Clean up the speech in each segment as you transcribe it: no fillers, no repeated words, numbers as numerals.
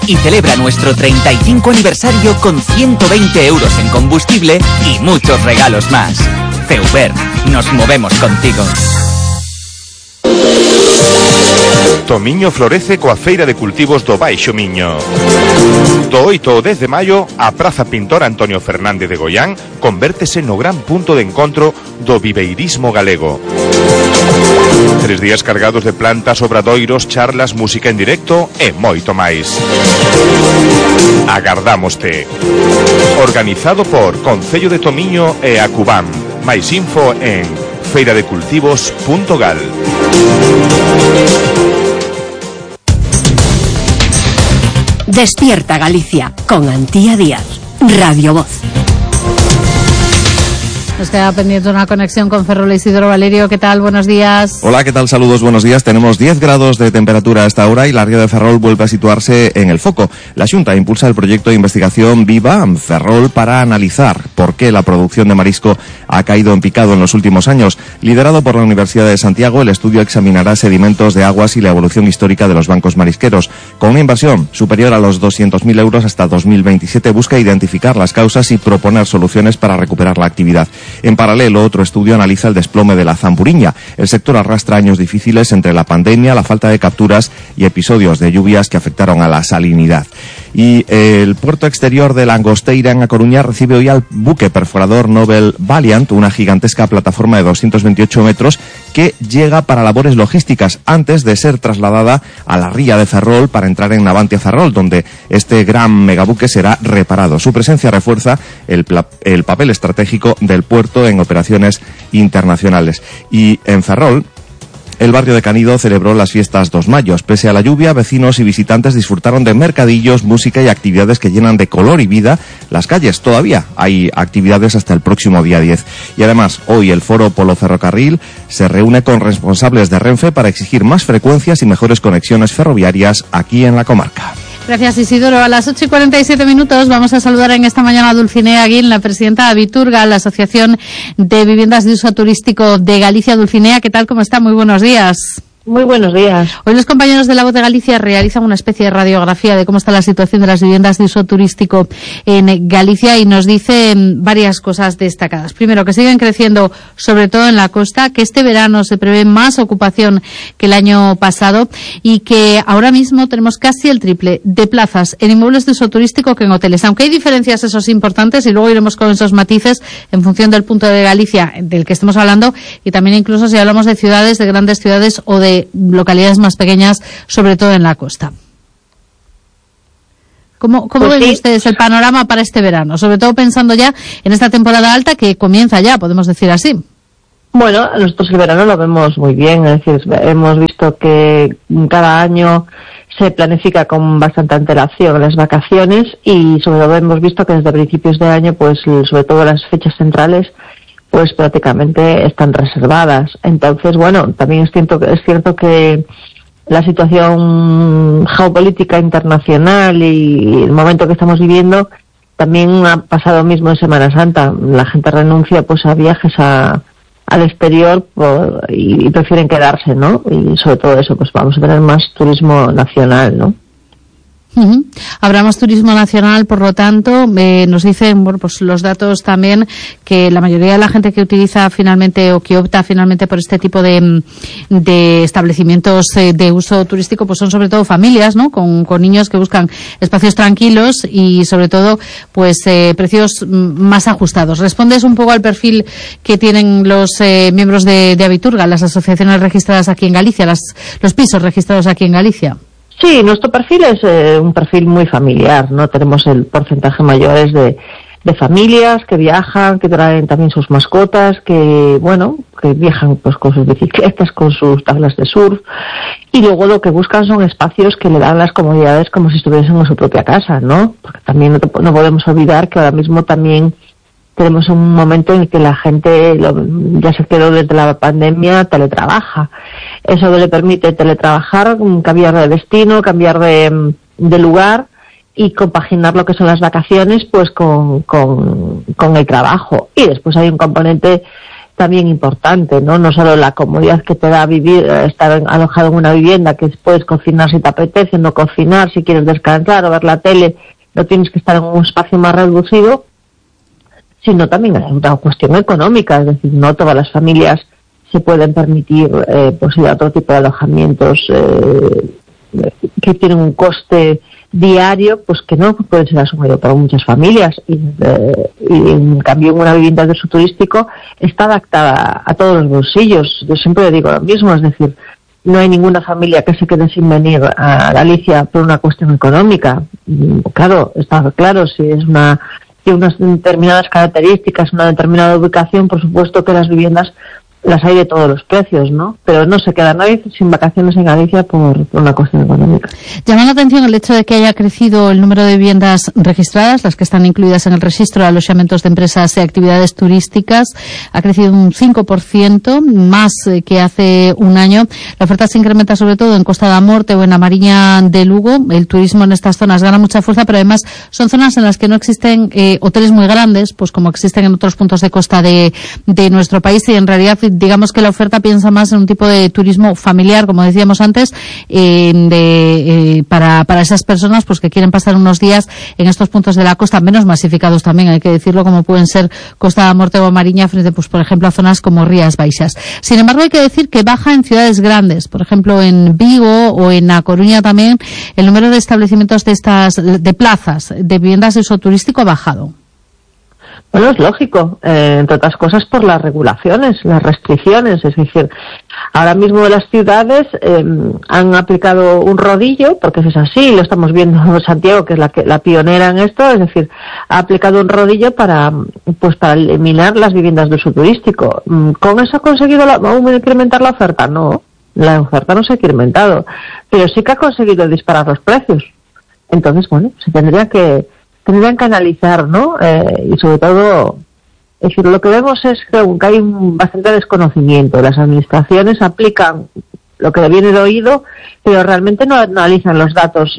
y celebra nuestro 35 aniversario con 120 euros en combustible y muchos regalos más. Feuber, nos movemos contigo. Tomiño florece coa Feira de Cultivos do Baixo Miño. Do 8 ao 10 de maio, a Praza Pintor Antonio Fernández de Goián convértese no gran punto de encontro do viveirismo galego. 3 días cargados de plantas, obradoiros, charlas, música en directo e moito máis. Agardámoste. Organizado por Concello de Tomiño e Acubam. Máis info en feiradecultivos.gal. Despierta Galicia con Antía Díaz, Radio Voz. Nos queda pendiente una conexión con Ferrol. Isidoro Valerio, ¿qué tal? Buenos días. Hola, ¿qué tal? Saludos, buenos días. Tenemos 10 grados de temperatura a esta hora y la ría de Ferrol vuelve a situarse en el foco. La Xunta impulsa el proyecto de investigación Viva Ferrol para analizar por qué la producción de marisco ha caído en picado en los últimos años. Liderado por la Universidad de Santiago, el estudio examinará sedimentos de aguas y la evolución histórica de los bancos marisqueros. Con una inversión superior a los 200.000 euros hasta 2027, busca identificar las causas y proponer soluciones para recuperar la actividad. En paralelo, otro estudio analiza el desplome de la zamburiña. El sector arrastra años difíciles entre la pandemia, la falta de capturas y episodios de lluvias que afectaron a la salinidad. Y el puerto exterior de Langosteira, en A Coruña, recibe hoy al buque perforador Nobel Valiant, una gigantesca plataforma de 228 metros que llega para labores logísticas antes de ser trasladada a la ría de Ferrol para entrar en Navantia Ferrol, donde este gran megabuque será reparado. Su presencia refuerza el papel estratégico del puerto en operaciones internacionales. Y en Ferrol, el barrio de Canido celebró las fiestas 2 Mayos. Pese a la lluvia, vecinos y visitantes disfrutaron de mercadillos, música y actividades que llenan de color y vida las calles. Todavía hay actividades hasta el próximo día 10. Y además, hoy el Foro Polo Ferrocarril se reúne con responsables de Renfe para exigir más frecuencias y mejores conexiones ferroviarias aquí en la comarca. Gracias, Isidoro. A las 8:47 vamos a saludar en esta mañana a Dulcinea Aguín, la presidenta de Habiturga, la Asociación de Viviendas de Uso Turístico de Galicia. Dulcinea, ¿qué tal? ¿Cómo está? Muy buenos días. Muy buenos días. Hoy los compañeros de La Voz de Galicia realizan una especie de radiografía de cómo está la situación de las viviendas de uso turístico en Galicia y nos dicen varias cosas destacadas. Primero, que siguen creciendo, sobre todo en la costa, que este verano se prevé más ocupación que el año pasado y que ahora mismo tenemos casi el triple de plazas en inmuebles de uso turístico que en hoteles. Aunque hay diferencias, esos importantes, y luego iremos con esos matices en función del punto de Galicia del que estemos hablando y también incluso si hablamos de ciudades, de grandes ciudades o de localidades más pequeñas, sobre todo en la costa. ¿Cómo ven ustedes el panorama para este verano? Sobre todo pensando ya en esta temporada alta que comienza ya, podemos decir así. Bueno, nosotros el verano lo vemos muy bien, es decir, hemos visto que cada año se planifica con bastante antelación las vacaciones y sobre todo hemos visto que desde principios de año, pues sobre todo las fechas centrales, pues prácticamente están reservadas. Entonces, bueno, también es cierto que la situación geopolítica internacional y el momento que estamos viviendo también ha pasado mismo en Semana Santa. La gente renuncia pues a viajes al exterior y prefieren quedarse, ¿no? Y sobre todo eso, pues vamos a tener más turismo nacional, ¿no? Uh-huh. Habrá más turismo nacional, por lo tanto, nos dicen, bueno, pues los datos también, que la mayoría de la gente que utiliza finalmente o que opta finalmente por este tipo de establecimientos de uso turístico, pues son sobre todo familias, ¿no? Con niños que buscan espacios tranquilos y sobre todo, pues precios más ajustados. ¿Respondes un poco al perfil que tienen los miembros de Habiturga, las asociaciones registradas aquí en Galicia, los pisos registrados aquí en Galicia? Sí, nuestro perfil es un perfil muy familiar, ¿no? Tenemos el porcentaje mayor es de familias que viajan, que traen también sus mascotas, que viajan pues con sus bicicletas, con sus tablas de surf, y luego lo que buscan son espacios que le dan las comodidades como si estuviesen en su propia casa, ¿no? Porque también no podemos olvidar que ahora mismo también tenemos un momento en el que la gente ya se quedó desde la pandemia, teletrabaja. Eso le permite teletrabajar, cambiar de destino, cambiar de lugar y compaginar lo que son las vacaciones pues con el trabajo. Y después hay un componente también importante, ¿no? No solo la comodidad que te da vivir, estar alojado en una vivienda, que puedes cocinar si te apetece, no cocinar, si quieres descansar o ver la tele, no tienes que estar en un espacio más reducido, sino también es una cuestión económica, es decir, no todas las familias se pueden permitir pues ir a otro tipo de alojamientos que tienen un coste diario, pues que no puede ser asumido por muchas familias, y en cambio una vivienda de uso turístico está adaptada a todos los bolsillos. Yo siempre digo lo mismo, es decir, no hay ninguna familia que se quede sin venir a Galicia por una cuestión económica. Claro, está claro, si es tiene unas determinadas características, una determinada ubicación, por supuesto que las viviendas las hay de todos los precios, ¿no? Pero no se queda nadie sin vacaciones en Galicia por una cuestión económica. Llama la atención el hecho de que haya crecido el número de viviendas registradas, las que están incluidas en el registro de alojamientos de empresas y actividades turísticas. Ha crecido un 5%, más que hace un año. La oferta se incrementa sobre todo en Costa da Morte o en la Mariña de Lugo. El turismo en estas zonas gana mucha fuerza, pero además son zonas en las que no existen hoteles muy grandes, pues como existen en otros puntos de costa de nuestro país, y en realidad digamos que la oferta piensa más en un tipo de turismo familiar, como decíamos antes, para esas personas pues que quieren pasar unos días en estos puntos de la costa, menos masificados también, hay que decirlo, como pueden ser Costa da Morte o Mariña, frente pues por ejemplo a zonas como Rías Baixas. Sin embargo, hay que decir que baja en ciudades grandes, por ejemplo en Vigo o en A Coruña también, el número de establecimientos de plazas de viviendas de uso turístico ha bajado. Bueno, es lógico, entre otras cosas por las regulaciones, las restricciones, es decir, ahora mismo las ciudades han aplicado un rodillo, porque eso es así, lo estamos viendo en Santiago, que es la pionera en esto, es decir, ha aplicado un rodillo para eliminar las viviendas de uso turístico. ¿Con eso ha conseguido incrementar la oferta? No, la oferta no se ha incrementado, pero sí que ha conseguido disparar los precios. Entonces, bueno, se tendrían que analizar, ¿no? Y sobre todo, es decir, lo que vemos es que hay bastante desconocimiento. Las administraciones aplican lo que viene de oído, pero realmente no analizan los datos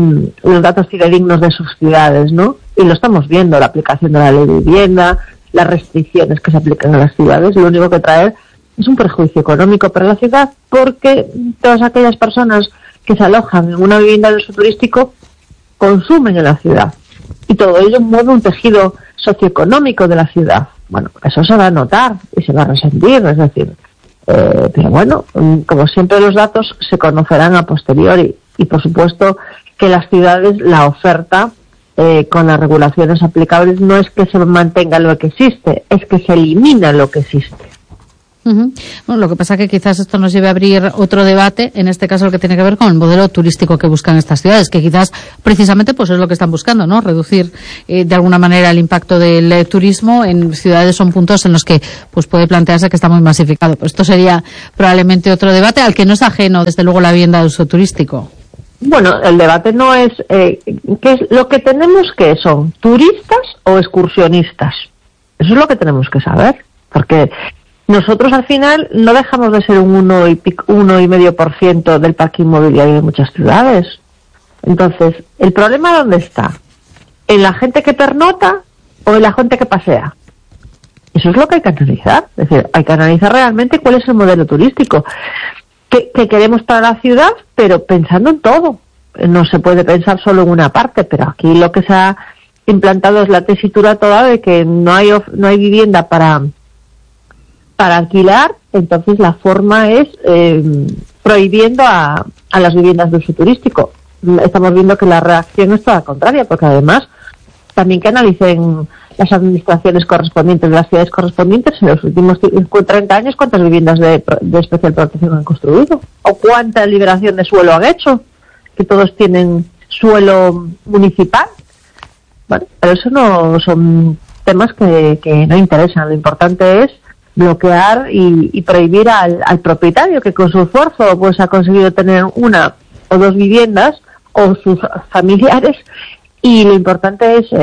fidedignos de sus ciudades, ¿no? Y lo estamos viendo, la aplicación de la ley de vivienda, las restricciones que se aplican a las ciudades, lo único que trae es un perjuicio económico para la ciudad, porque todas aquellas personas que se alojan en una vivienda de uso turístico consumen en la ciudad. Y todo ello mueve un tejido socioeconómico de la ciudad. Bueno, eso se va a notar y se va a resentir, es decir, pero bueno, como siempre los datos se conocerán a posteriori, y por supuesto que las ciudades, la oferta con las regulaciones aplicables no es que se mantenga lo que existe, es que se elimina lo que existe. Uh-huh. Bueno, lo que pasa es que quizás esto nos lleve a abrir otro debate, en este caso el que tiene que ver con el modelo turístico que buscan estas ciudades, que quizás precisamente pues es lo que están buscando, ¿no? Reducir de alguna manera el impacto del turismo en ciudades. Son puntos en los que pues puede plantearse que está muy masificado. Pues esto sería probablemente otro debate al que no es ajeno, desde luego, la vivienda de uso turístico. Bueno, el debate no es ¿qué es lo que tenemos que son? ¿Turistas o excursionistas? Eso es lo que tenemos que saber, porque nosotros al final no dejamos de ser un 1,5% del parque inmobiliario de muchas ciudades. Entonces, ¿el problema dónde está? ¿En la gente que pernota o en la gente que pasea? Eso es lo que hay que analizar. Es decir, hay que analizar realmente cuál es el modelo turístico que queremos para la ciudad, pero pensando en todo. No se puede pensar solo en una parte, pero aquí lo que se ha implantado es la tesitura toda de que no hay vivienda para alquilar. Entonces la forma es prohibiendo a las viviendas de uso turístico. Estamos viendo que la reacción es toda contraria, porque además también que analicen las administraciones correspondientes de las ciudades correspondientes en los últimos 30 años cuántas viviendas de especial protección han construido o cuánta liberación de suelo han hecho, que todos tienen suelo municipal. Bueno, pero eso no son temas que no interesan. Lo importante es bloquear y prohibir al propietario que con su esfuerzo pues ha conseguido tener una o dos viviendas o sus familiares, y lo importante es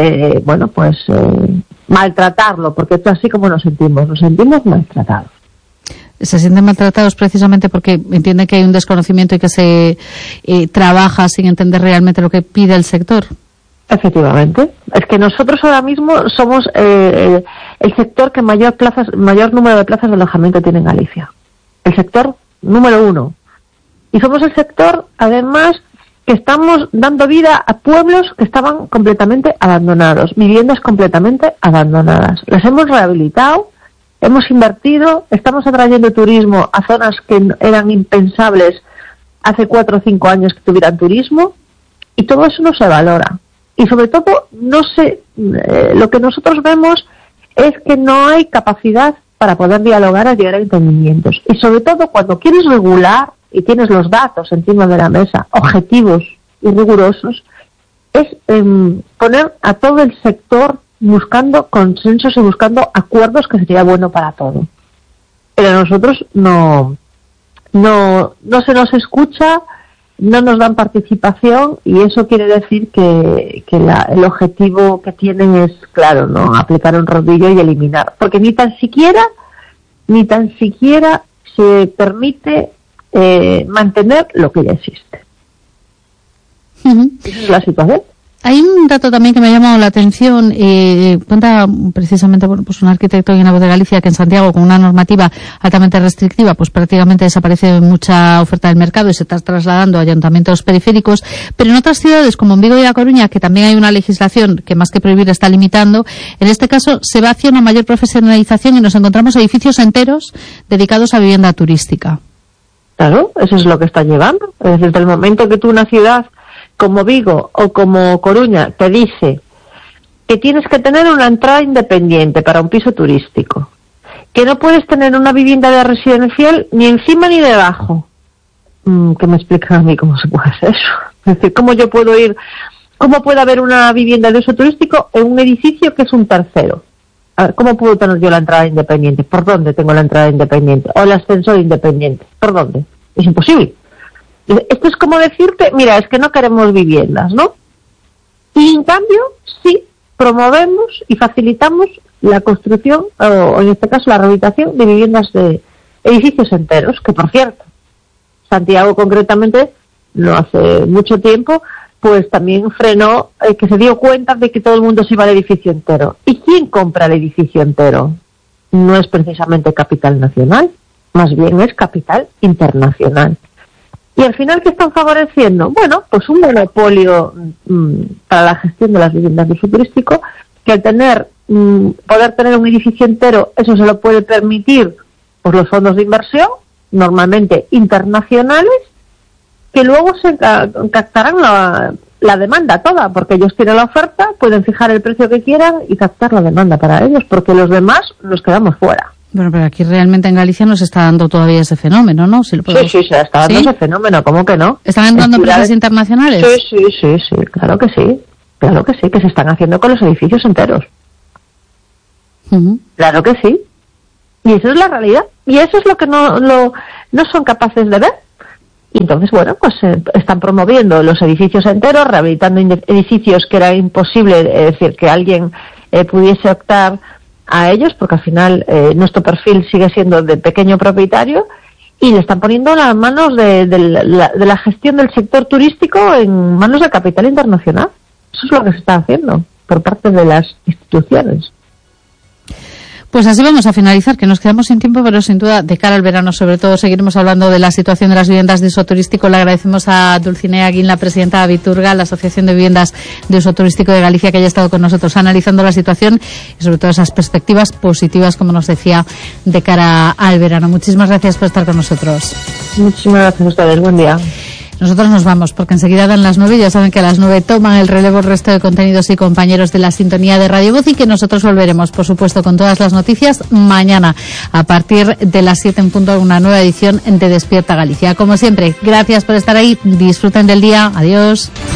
maltratarlo, porque es así como nos sentimos maltratados. Se sienten maltratados precisamente porque entienden que hay un desconocimiento y que se trabaja sin entender realmente lo que pide el sector. Efectivamente. Es que nosotros ahora mismo somos el sector que mayor número de plazas de alojamiento tiene en Galicia. El sector número 1. Y somos el sector, además, que estamos dando vida a pueblos que estaban completamente abandonados, viviendas completamente abandonadas. Las hemos rehabilitado, hemos invertido, estamos atrayendo turismo a zonas que eran impensables hace 4 o 5 años que tuvieran turismo, y todo eso no se valora. Y sobre todo, lo que nosotros vemos es que no hay capacidad para poder dialogar y llegar a entendimientos. Y sobre todo, cuando quieres regular y tienes los datos encima de la mesa, objetivos y rigurosos, es poner a todo el sector buscando consensos y buscando acuerdos que sería bueno para todo. Pero a nosotros no se nos escucha, no nos dan participación, y eso quiere decir que el objetivo que tienen es, claro, no aplicar un rodillo y eliminar, porque ni tan siquiera se permite mantener lo que ya existe. Esa es la situación. Hay un dato también que me ha llamado la atención. Cuenta precisamente pues un arquitecto en La Voz de Galicia que en Santiago, con una normativa altamente restrictiva, pues prácticamente desaparece mucha oferta del mercado y se está trasladando a ayuntamientos periféricos. Pero en otras ciudades, como en Vigo y A Coruña, que también hay una legislación que más que prohibir está limitando, en este caso se va hacia una mayor profesionalización y nos encontramos edificios enteros dedicados a vivienda turística. Claro, eso es lo que está llevando. Desde el momento que tú, una ciudad como Vigo o como Coruña, te dice que tienes que tener una entrada independiente para un piso turístico, que no puedes tener una vivienda de residencial ni encima ni debajo, que me explican a mí cómo se puede hacer eso. Es decir, cómo puede haber una vivienda de uso turístico en un edificio que es un tercero. A ver, ¿cómo puedo tener yo la entrada independiente? ¿Por dónde tengo la entrada independiente? ¿O el ascensor independiente? ¿Por dónde? Es imposible. Esto es como decirte, mira, es que no queremos viviendas, ¿no? Y en cambio, sí promovemos y facilitamos la construcción, o en este caso la rehabilitación de viviendas de edificios enteros, que por cierto, Santiago concretamente, no hace mucho tiempo, pues también frenó, que se dio cuenta de que todo el mundo se iba al edificio entero. ¿Y quién compra el edificio entero? No es precisamente capital nacional, más bien es capital internacional. Y al final, ¿qué están favoreciendo? Bueno, pues un monopolio para la gestión de las viviendas de uso turístico, que al poder tener un edificio entero, eso se lo puede permitir por los fondos de inversión, normalmente internacionales, que luego se captarán la demanda toda, porque ellos tienen la oferta, pueden fijar el precio que quieran y captar la demanda para ellos, porque los demás nos quedamos fuera. Bueno, pero aquí realmente en Galicia no se está dando todavía ese fenómeno, ¿no? Si lo podemos... Sí, se está dando ese fenómeno, ¿cómo que no? ¿Están entrando empresas internacionales? Sí, claro que sí, que se están haciendo con los edificios enteros. Claro que sí. Y eso es la realidad. Y eso es lo que no son capaces de ver. Y entonces, bueno, pues están promoviendo los edificios enteros, rehabilitando edificios que era imposible, es decir, que alguien pudiese optar a ellos, porque al final nuestro perfil sigue siendo de pequeño propietario, y le están poniendo las manos de la gestión del sector turístico en manos del capital internacional. Eso es lo que se está haciendo por parte de las instituciones. Pues así vamos a finalizar, que nos quedamos sin tiempo, pero sin duda, de cara al verano, sobre todo, seguiremos hablando de la situación de las viviendas de uso turístico. Le agradecemos a Dulcinea Aguín, la presidenta de Abiturga, la Asociación de Viviendas de Uso Turístico de Galicia, que haya estado con nosotros analizando la situación y sobre todo esas perspectivas positivas, como nos decía, de cara al verano. Muchísimas gracias por estar con nosotros. Muchísimas gracias a ustedes. Buen día. Nosotros nos vamos, porque enseguida dan las 9, ya saben que a las 9 toman el relevo el resto de contenidos y compañeros de la sintonía de Radio Voz, y que nosotros volveremos, por supuesto, con todas las noticias mañana, a partir de las 7 en punto, una nueva edición de Despierta Galicia. Como siempre, gracias por estar ahí, disfruten del día, adiós.